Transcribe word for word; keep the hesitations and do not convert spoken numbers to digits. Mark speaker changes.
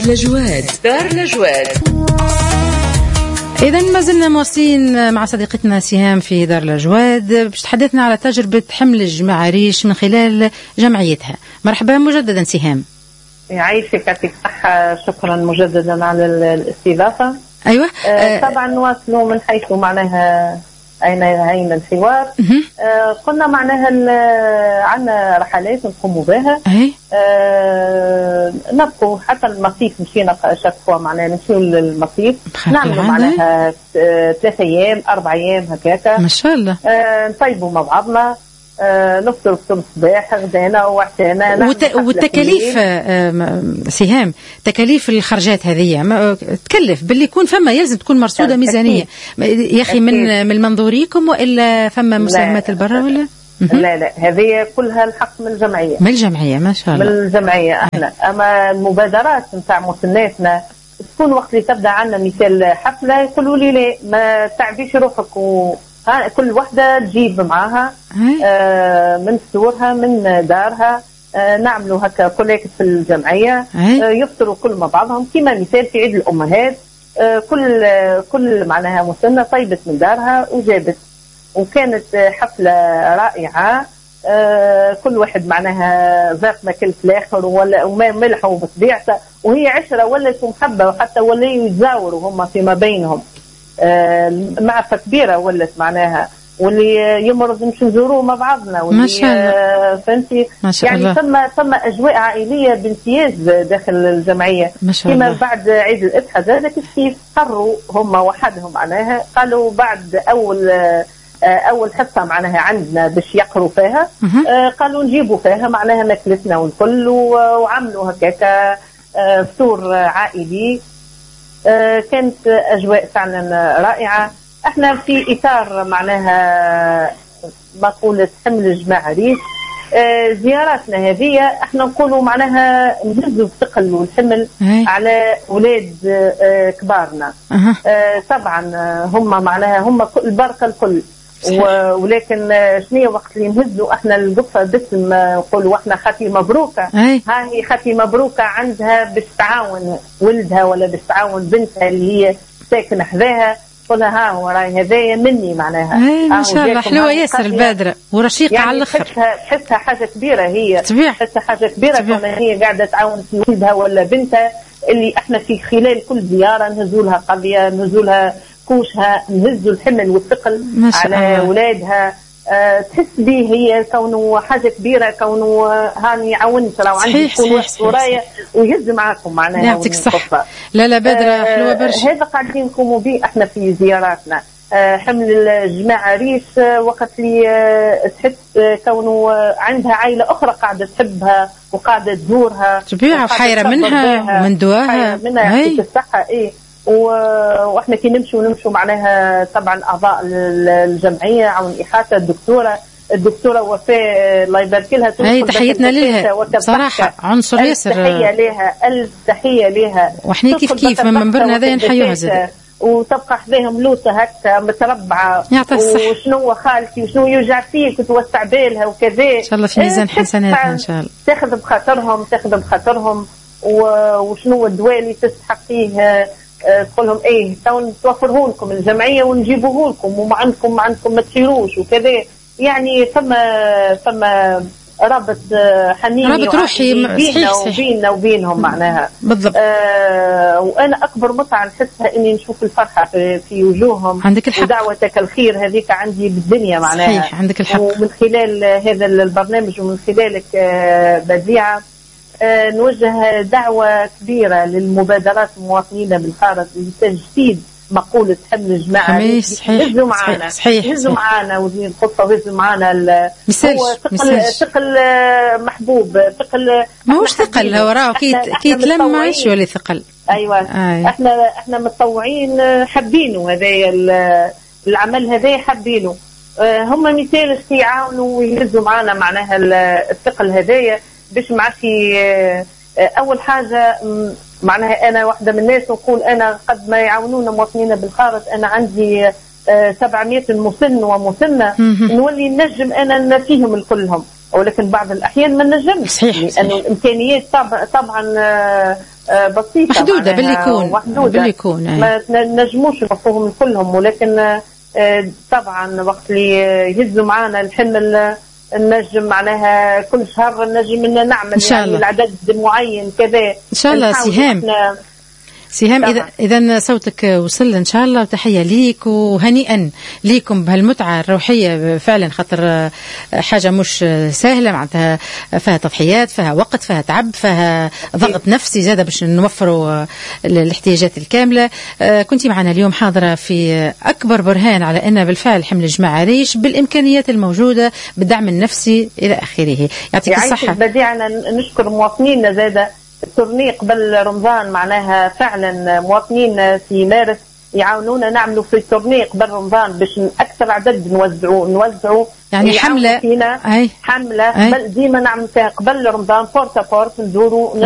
Speaker 1: لجواد دار لجواد.
Speaker 2: إذن ما زلنا مواصلين مع صديقتنا سهام في دار لجواد باش تحدثنا على تجربة حمل الجماعة ريش من خلال جمعيتها. مرحبا مجددا سهام.
Speaker 3: يعيشك يعطيك الصحة، شكرا مجددا على الاستضافة.
Speaker 2: أيوة
Speaker 3: آه طبعا نواصلوا من حيث معناها أين أين الحوار. آه قلنا معناها عندنا رحلات نقوموا بها. آه نبقوا حتى المصيف مشينا شاك فوا معناها نمشيو للمصيف نعملوا معناها ثلاثة أيام أربع أيام هكاكا
Speaker 2: ما شاء الله.
Speaker 3: آه نطيبوا مع بعضنا. آه نفطر فطور الصباح غدانا وعشانا.
Speaker 2: وت... والتكاليف آه سهام تكاليف الخرجات هذه تكلف باللي يكون فما يلزم تكون مرصوده ميزانيه يا اخي من من منظوريكم والا فما مساهمات البرة ولا؟
Speaker 3: لا لا هذه كلها الحق من الجمعيه.
Speaker 2: من الجمعيه ما شاء الله.
Speaker 3: من الجمعيه احنا. اما المبادرات نتاع مسناتنا تكون وقت اللي تبدا عندنا مثال حفله يقولوا لي لا ما تعبيش روحك و ها كل وحده تجيب معاها آه من فطورها من دارها. آه نعملوا هكا كوليكت في الجمعيه. آه يفطروا كل مع بعضهم كما مثال في عيد الامهات. آه كل آه كل معناها مسنه طيبت من دارها وجابت وكانت حفله رائعه. آه كل واحد معناها ذاق ما كل في الاخر ولا وما ملحوا بطبيعته وهي عشره ولات محبه وحتى ولاو يتزاوروا هم فيما بينهم. آه معرفة كبيرة ولت معناها واللي يمرض نمشي نزوروه مع بعضنا واللي
Speaker 2: ما شاء الله.
Speaker 3: آه فهمتي يعني ثم ثم أجواء عائلية بامتياز داخل الجمعية.
Speaker 2: ما شاء
Speaker 3: كما
Speaker 2: الله.
Speaker 3: بعد عيد الأضحى هذاك كيف قرروا هم وحدهم معناها قالوا بعد أول آه أول حصة معناها عندنا باش يقروا فيها. آه قالوا نجيبوا فيها معناها ماكلتنا والكل وعملوا هكاك آه فطور عائلي. آه كانت أجواء فعلا رائعة. احنا في إطار معناها مقولة حمل الجماعة ريش. آه زياراتنا هذه احنا نقولوا معناها نهزوا الثقل والحمل
Speaker 2: هي.
Speaker 3: على أولاد آه كبارنا. آه طبعا هم معناها هم البركة الكل. ولكن شنو وقت اللي نهزوا احنا القفه باسم نقولوا احنا خاتي مبروكه. ها هي خاتي مبروكه عندها باش تعاون ولدها ولا باش تعاون بنتها اللي هي ساكنه حذاها قولها ها هو راهي هذايا مني معناها.
Speaker 2: ما شاء الله حلوه ياسر البادره ورشيقه يعني على الاخر.
Speaker 3: تحسها تحسها حاجه كبيره هي
Speaker 2: تحسها
Speaker 3: حاجه كبيره كون هي قاعده تعاون في ولدها ولا بنتها اللي احنا في خلال كل زياره نهزوا لها قضيه نهزوا لها كوشها نهزوا الحمل والثقل على اولادها. أه تحس به هي كونه حاجه كبيره كونه هاني يعاونك راه عندي يكون واحد ورايا ويهز معاكم معناها.
Speaker 2: يعطيك الصحه. لا لا بدره أه حلوه برشا.
Speaker 3: هذا قاعدين نقوموا به احنا في زياراتنا. أه حمل الجماعه ريش وقت اللي أه تحس كونه عندها عائله اخرى قاعده تحبها وقاعده تزورها
Speaker 2: طبيعه وحيره منها ومن دواها
Speaker 3: منها يعطيك الصحه. ايه واحنا كي نمشوا نمشوا معناها طبعا اعضاء الجمعيه عون احاطه الدكتوره الدكتوره وفاء الله يبارك لها.
Speaker 2: اي تحيتنا لها صراحه عنصر ياسر.
Speaker 3: تحيه لها الف تحيه لها.
Speaker 2: وحنا كيف كيف من منبرنا هذا نحيوها زاد
Speaker 3: وتبقى حذاهم لوطه هكا متربعه وشنو خالتي وشنو يوجع فيك وتوسع بالها وكذا
Speaker 2: ان شاء الله في ميزان حسناتها ان شاء الله.
Speaker 3: تاخذ بخاطرهم تاخذ بخاطرهم وشنو الدواء اللي تستحقيه تقول لهم ايه تو نتوفره لكم الجمعيه ونجيبوه لكم وما عندكم ما عندكم ما تشيروش وكذا يعني ثم ثم رابط حنين
Speaker 2: رابط روحي
Speaker 3: بيننا وبيننا وبينهم معناها
Speaker 2: بالضبط.
Speaker 3: آه وانا اكبر متعه نحسها اني نشوف الفرحه في, في وجوههم.
Speaker 2: عندك الحق.
Speaker 3: ودعوتك الخير هذيك عندي بالدنيا معناها.
Speaker 2: صحيح عندك الحق.
Speaker 3: ومن خلال هذا البرنامج ومن خلالك آه بديعه آه نوجه دعوة كبيرة للمبادرات المواطنين بالخارج لتجسيد مقولة حمل الجماعة. هزوا معانا هزوا معانا وزير الخطة وهزوا معانا. هو ثقل ثقل محبوب ثقل
Speaker 2: ما هوش ثقل هو راه كي كي تلمع شو اللي ثقل.
Speaker 3: ايوه آه. احنا احنا متطوعين حابينه هذايا العمل هذايا حابينه. آه هم مثال يعاونوا ويهزوا معانا معناها الثقل هذايا باش معرفي اول حاجه معناها انا واحده من الناس نقول انا قد ما يعاونونا مواطنين بالخارج انا عندي سبعمائة مسن ومسنه نولي نجم انا نفيهم الكلهم ولكن بعض الاحيان ما نجمش لانه الامكانيات طبعا طبعا بسيطه
Speaker 2: محدوده باللي يكون باللي يكون
Speaker 3: ما نجموش نوفوهم كلهم، ولكن طبعا وقت اللي يهزوا معنا الحمل نجم معناها كل شهر نجم نعمل إن شاء يعني الله. العدد معين كذا
Speaker 2: ان شاء الله. سهام سهام إذا إذا صوتك وصل إن شاء الله، وتحية ليك وهنيئا ليكم بهالمتعة الروحية فعلا، خاطر حاجة مش سهلة معناتها، فيها تضحيات، فيها وقت، فيها تعب، فيها ضغط نفسي زادة باش نوفروا الاحتياجات الكاملة. كنتي معنا اليوم حاضرة في أكبر برهان على أن بالفعل حمل الجماعة ريش بالإمكانيات الموجودة بالدعم النفسي إلى آخره. يعطيك الصحة.
Speaker 3: بديعنا نشكر مواطنينا زادة التورني قبل رمضان، معناها فعلا مواطنين في مارس يعاونونا نعملوا في التورني قبل رمضان باش اكثر عدد نوزعوا نوزعوا
Speaker 2: يعني حمله
Speaker 3: حمله أي. حمله ديما نعمل فيها قبل رمضان بورتا بورت ندوروا